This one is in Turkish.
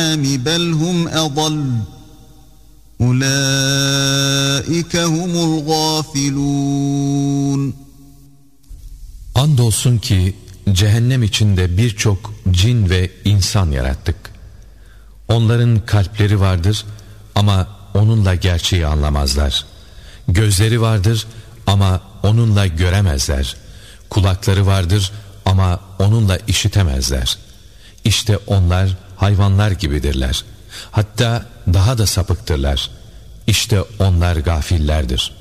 بل هم أضل أولئك هم الغافلون. Andolsun ki cehennem içinde birçok cin ve insan yarattık. Onların kalpleri vardır ama onunla gerçeği anlamazlar. Gözleri vardır ama onunla göremezler. Kulakları vardır ama onunla işitemezler. İşte onlar hayvanlar gibidirler. Hatta daha da sapıktırlar. İşte onlar gafillerdir.